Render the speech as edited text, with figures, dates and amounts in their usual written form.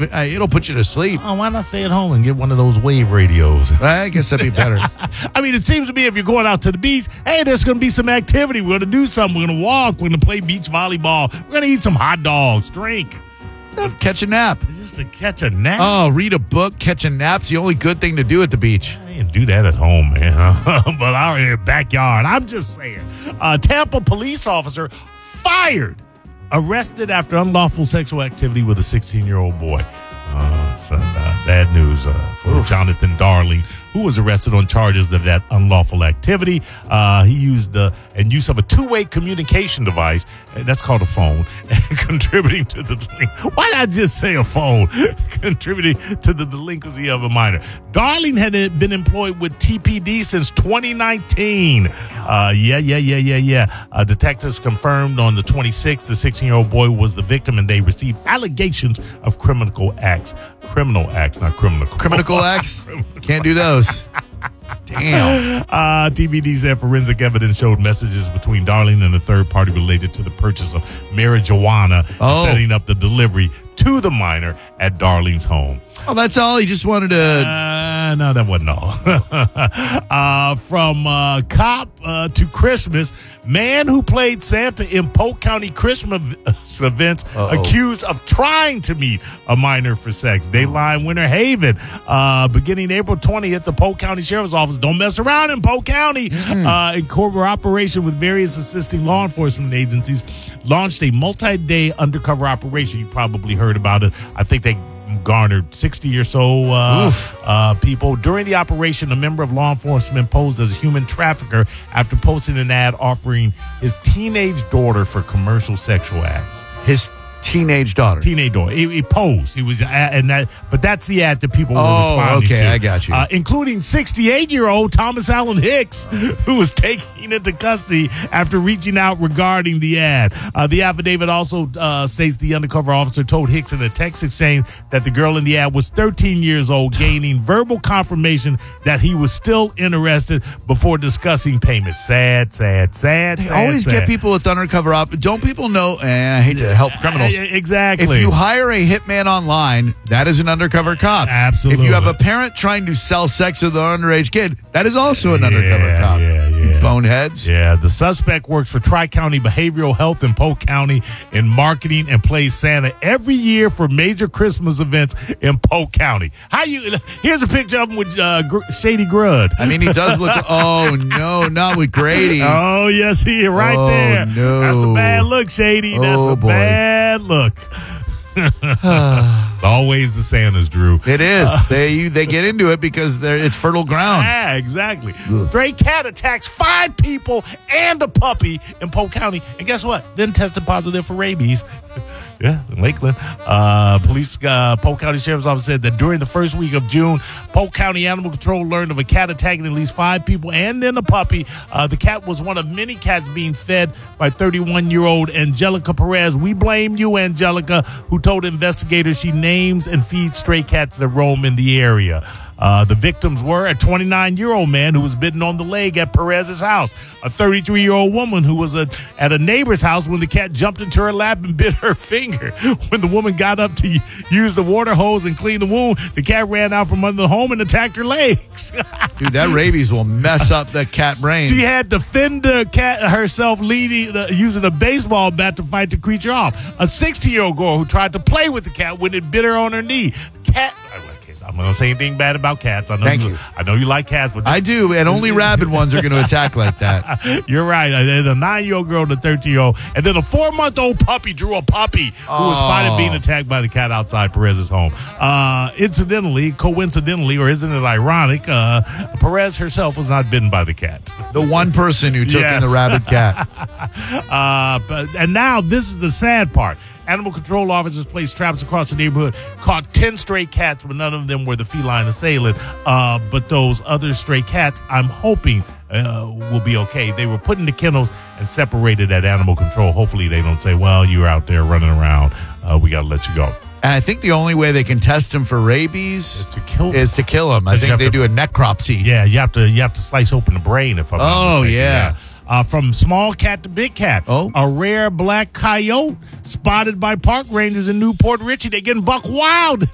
it'll put you to sleep. Oh, why not stay at home and get one of those wave radios? I guess that'd be better. I mean, it seems to me if you're going out to the beach, hey, there's going to be some activity. We're going to do something. We're going to walk. We're going to play beach volleyball. We're going to eat some hot dogs, drink. Catch a nap. Just to catch a nap? Oh, read a book, catch a nap's the only good thing to do at the beach. I didn't do that at home, man. But out in the backyard. I'm just saying. Tampa police officer fired. Arrested after unlawful sexual activity with a 16-year-old boy. Bad news for Jonathan Darling, who was arrested on charges of that unlawful activity. He used the use of a two-way communication device, that's called a phone, contributing to the why not just say a phone? Contributing to the delinquency of a minor. Darling had been employed with TPD since 2019. Detectives confirmed on the 26th the 16-year-old boy was the victim, and they received allegations of criminal acts, not criminal. Criminal acts? Can't do those. Damn. TBD said forensic evidence showed messages between Darling and a third party related to the purchase of marijuana, setting up the delivery to the minor at Darling's home. Oh, that's all? He just wanted to... No, that wasn't all. From cop to Christmas, man who played Santa in Polk County Christmas events accused of trying to meet a minor for sex. Dayline Winter Haven. Beginning April 20th, the Polk County Sheriff's Office, don't mess around in Polk County, in cooperation with various assisting law enforcement agencies, launched a multi-day undercover operation. You probably heard about it. I think they garnered 60 or so people. During the operation, a member of law enforcement posed as a human trafficker after posting an ad offering his teenage daughter for commercial sexual acts. His teenage daughter. He posed. He was, but that's the ad that people were responding to. Okay, I got you. Including 68-year-old Thomas Allen Hicks, who was taken into custody after reaching out regarding the ad. The affidavit also states the undercover officer told Hicks in a text exchange that the girl in the ad was 13 years old, gaining verbal confirmation that he was still interested before discussing payment. Sad. They always get people with undercover Don't people know? I hate to help criminals. Exactly. If you hire a hitman online, that is an undercover cop. Absolutely. If you have a parent trying to sell sex with an underage kid, that is also an undercover cop. Yeah. Boneheads. Yeah. The suspect works for Tri-County Behavioral Health in Polk County in marketing and plays Santa every year for major Christmas events in Polk County. Here's a picture of him with Shady Grud. I mean, he does look. Oh no, not with Grady. Oh yes, he is right there. No, that's a bad look, Shady. That's a bad look. It's always the Santas, Drew. It is. They get into it because it's fertile ground. Yeah, exactly. Stray cat attacks 5 people and a puppy in Polk County, and guess what? Then tested positive for rabies. Yeah, in Lakeland. Polk County Sheriff's Office said that during the first week of June, Polk County Animal Control learned of a cat attacking at least 5 people and then a puppy. The cat was one of many cats being fed by 31-year-old Angelica Perez. We blame you, Angelica, who told investigators she names and feeds stray cats that roam in the area. The victims were a 29-year-old man who was bitten on the leg at Perez's house, a 33-year-old woman who was at a neighbor's house when the cat jumped into her lap and bit her finger. When the woman got up to use the water hose and clean the wound, the cat ran out from under the home and attacked her legs. Dude, that rabies will mess up the cat brain. She had to fend the cat herself, using a baseball bat to fight the creature off. A 60-year-old girl who tried to play with the cat when it bit her on her knee. The cat... I'm not going to say anything bad about cats. Thank you. I know you like cats. But I do, and only rabid ones are going to attack like that. You're right. There's a 9-year-old girl and a 13-year-old. And then a 4-month-old puppy, Drew, a puppy, who was spotted being attacked by the cat outside Perez's home. Coincidentally, or isn't it ironic, Perez herself was not bitten by the cat. The one person who took in the rabid cat. And now this is the sad part. Animal control officers placed traps across the neighborhood, caught 10 stray cats, but none of them were the feline assailant. But those other stray cats, I'm hoping, will be okay. They were put into kennels and separated at animal control. Hopefully they don't say, well, you were out there running around. We got to let you go. And I think the only way they can test them for rabies is to kill them. I think they do a necropsy. Yeah, you have to slice open the brain if I'm not mistaken. Yeah. From small cat to big cat. A rare black coyote spotted by park rangers in Newport Richey. They're getting buck wild